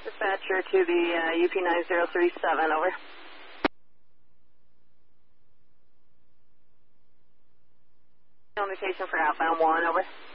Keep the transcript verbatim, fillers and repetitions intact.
Dispatcher to the uh, U P nine zero three seven, over. Notification for outbound one, over.